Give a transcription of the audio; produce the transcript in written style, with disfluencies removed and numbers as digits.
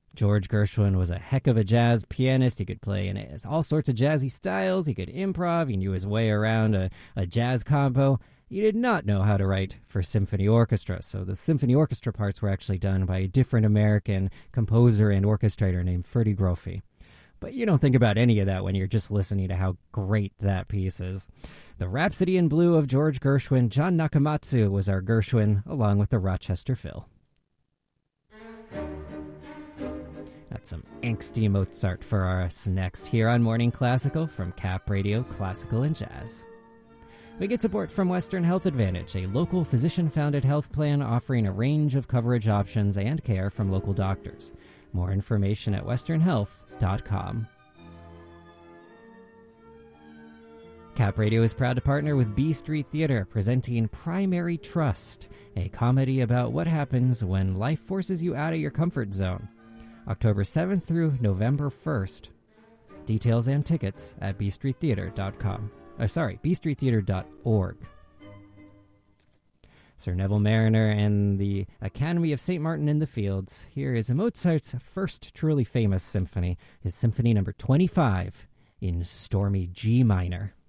George Gershwin was a heck of a jazz pianist. He could play in all sorts of jazzy styles. He could improv. He knew his way around a jazz combo. He did not know how to write for symphony orchestra, so the symphony orchestra parts were actually done by a different American composer and orchestrator named Ferdy Groffi. But you don't think about any of that when you're just listening to how great that piece is. The Rhapsody in Blue of George Gershwin, John Nakamatsu was our Gershwin, along with the Rochester Phil. That's some angsty Mozart for us next here on Morning Classical from Cap Radio Classical and Jazz. We get support from Western Health Advantage, a local physician-founded health plan offering a range of coverage options and care from local doctors. More information at westernhealth.com. Cap Radio is proud to partner with B Street Theater, presenting Primary Trust, a comedy about what happens when life forces you out of your comfort zone. October 7th through November 1st. Details and tickets at bstreettheater.com. bstreettheater.org. Sir Neville Mariner and the Academy of St. Martin in the Fields. Here is Mozart's first truly famous symphony, his Symphony No. 25 in stormy G minor.